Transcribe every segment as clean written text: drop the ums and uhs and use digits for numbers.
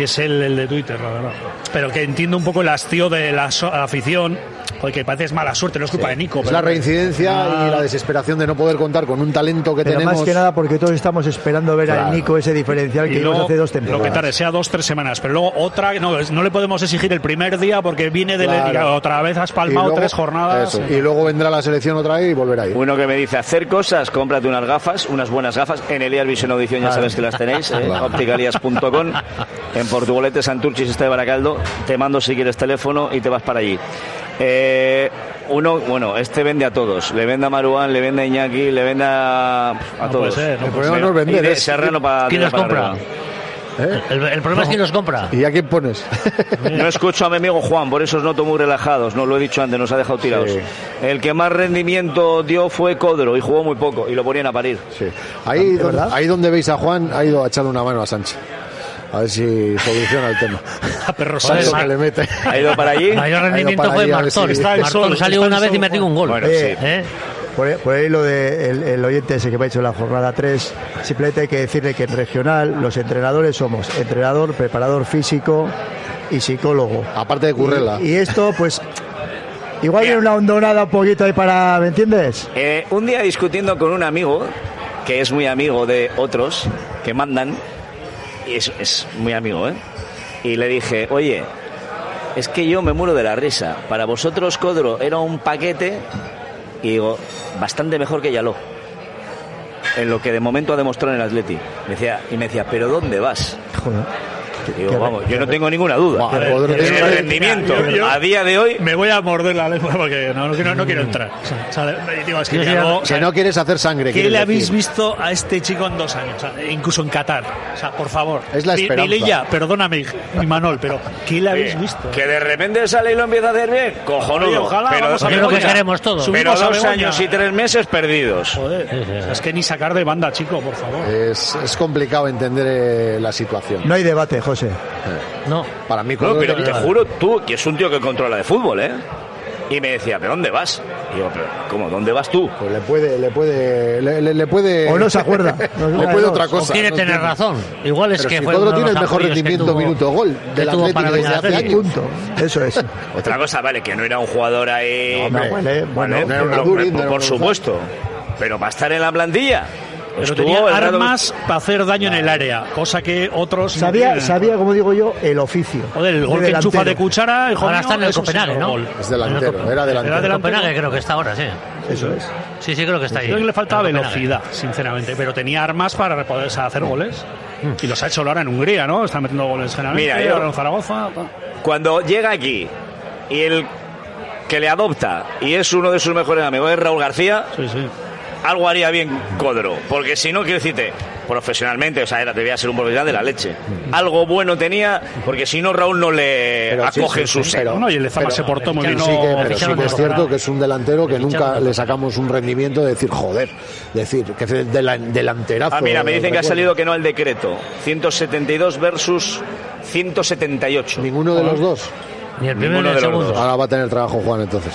es el de Twitter, la verdad. Pero que entiendo un poco el hastío de la afición, porque parece es mala suerte, no es culpa de Nico. Es la reincidencia y la desesperación de no poder contar con un talento que tenemos. Más que nada porque todos estamos esperando ver al Nico ese diferencial que vimos hace 2 temporadas. Lo que tarde, sea 2-3 semanas, pero luego otra, no le podemos exigir el primer día porque viene de otra vez has palmado luego, 3 jornadas. Eso, y luego vendrá la selección otra vez y volverá a ir. Uno que me dice, hacer cosas, cómprate unas gafas, unas buenas gafas. En Elias Vision Audición ya sabes que las tenéis, opticalias.com. En Portugalete, Santurcis, está de Baracaldo. Te mando si quieres teléfono y te vas para allí. Este vende a todos. Le vende a Maruán, le vende a Iñaki, le vende a todos. El problema no es vender. ¿Quién los compra? El problema es quién los compra. ¿Y a quién pones? No escucho a mi amigo Juan, por eso os noto muy relajados. No lo he dicho antes, nos ha dejado tirados. Sí. El que más rendimiento dio fue Codro y jugó muy poco y lo ponían a parir. Sí. Ahí donde veis a Juan, ha ido a echarle una mano a Sánchez. A ver si soluciona el tema. Que le mete. ¿Ha ido para allí? Mayor rendimiento fue Martón. Martón salió una vez y metió un gol. Bueno, sí. Por ahí lo de el oyente ese que me ha hecho la jornada 3, simplemente hay que decirle que en regional los entrenadores somos entrenador, preparador físico y psicólogo. Aparte de Currela. Y esto, pues, igual viene una hondonada un poquito ahí para, ¿me entiendes? Un día discutiendo con un amigo, que es muy amigo de otros, que mandan, y es muy amigo, y le dije, oye, es que yo me muero de la risa. Para vosotros Codro era un paquete, y digo, bastante mejor que Yaló, en lo que de momento ha demostrado en el Atleti. Me decía, ¿pero dónde vas? Joder. Digo, vamos, yo no tengo ninguna duda. El rendimiento a día de hoy. Me voy a morder la lengua porque no quiero entrar. Que no quieres hacer sangre. ¿Qué le habéis visto a este chico en 2 años? Incluso en Qatar. O sea, por favor. Es la esperanza. Mililla, perdóname, mi Manol, pero ¿qué le habéis visto? Que de repente sale y lo empieza a hacer bien. Cojonudo. Ojalá, pero es lo que queremos todos. Pero 2 años y 3 meses perdidos. Joder, es que ni sacar de banda, chico, por favor. Es complicado entender la situación. No hay debate, José. No. Para mí, no, pero te juro, tú, que es un tío que controla de fútbol, Y me decía, ¿pero dónde vas? Y digo, ¿pero cómo? ¿Dónde vas tú? Pues le puede... O no se acuerda. Le puede otra cosa. O quiere tener razón. Igual es pero que si fue Codro tiene el mejor rendimiento minuto-gol del Atlético desde hace años. Punto. Eso es. Otra cosa, vale, que no era un jugador ahí... Por supuesto. Pero va a estar en la plantilla. Pero tenía armas para hacer daño en el área, cosa que otros sabía, como digo yo, el oficio. Joder, el gol que enchufa de Cuchara, ahora está en el Copenhague, ¿no? Es delantero, era delantero. En el Copenhague creo que está ahora, sí. Eso es. Sí, creo que está ahí. Creo que le faltaba velocidad, sinceramente, pero tenía armas para poder hacer goles. Y los ha hecho ahora en Hungría, ¿no? Está metiendo goles generalmente. Mira, ahora en Zaragoza. Cuando llega aquí y el que le adopta y es uno de sus mejores amigos es Raúl García. Sí. Algo haría bien Codro, porque si no, quiero decirte, profesionalmente, o sea, debía ser un profesional de la leche. Algo bueno tenía, porque si no, Raúl no le acoge en su seno. No, y el Lezama se portó muy bien. Pero sí que es cierto que es un delantero que nunca le sacamos un rendimiento de decir, que es delanterazo. Mira, me dicen que ha salido que no el decreto. 172 versus 178. ¿Ninguno de los dos? Ni el primero ni el segundo. Ahora va a tener trabajo Juan, entonces.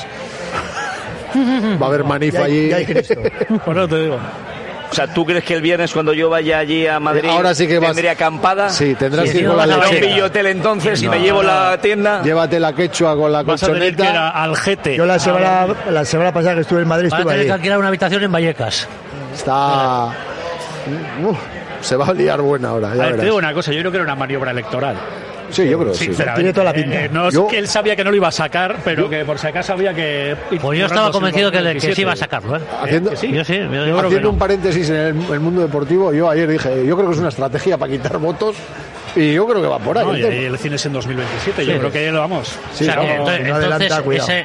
Va a haber manifa allí. Bueno, te digo. O sea, ¿tú crees que el viernes cuando yo vaya allí a Madrid ahora sí que tendría acampada? Sí, tendrás que ir con la lechera. lechera. Un billotel entonces y me llevo la tienda. Llévate la quechua con la colchoneta. Al Gete. Yo la semana pasada que estuve en Madrid estuve ahí. Va a tener que alquilar una habitación en Vallecas. Está... se va a liar buena ahora. Te digo una cosa, yo creo que era una maniobra electoral. Sí, yo creo que sí. Tiene toda la pinta. No es que él sabía que no lo iba a sacar, pero que por si acaso había que... Pues yo estaba convencido que sí iba a sacarlo. Haciendo un paréntesis en el mundo deportivo, yo ayer dije, yo creo que es una estrategia para quitar votos y yo creo que va por ahí. Y el cine es en 2027, yo creo que ahí lo vamos. Sí, entonces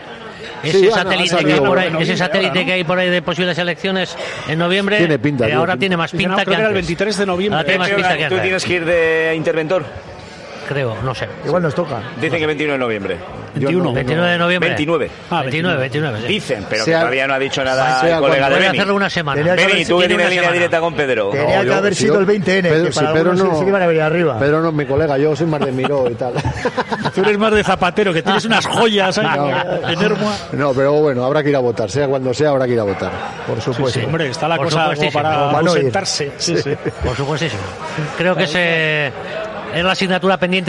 ese satélite que hay por ahí de posibles elecciones en noviembre tiene pinta, ahora tiene más pinta que antes. Era el 23 de noviembre. ¿Tú tienes que ir de interventor? Creo, no sé. Igual nos toca. Dicen que 21 de noviembre. 29 de noviembre. 29. 29. Sí. Dicen, pero que todavía no ha dicho nada el colega de Beni. Voy a hacerlo una semana. Beni, tú que tienes línea directa con Pedro. Tenía que haber sido el 20N. Pedro no. Sí que van a venir arriba. Pedro no es mi colega, yo soy más de Miró y tal. Tú eres más de Zapatero, que tienes unas joyas en Hermoa. No, pero bueno, habrá que ir a votar. Sea cuando sea, habrá que ir a votar. Por supuesto. Sí, hombre, está la cosa para ausentarse. Por supuesto. Creo que es la asignatura pendiente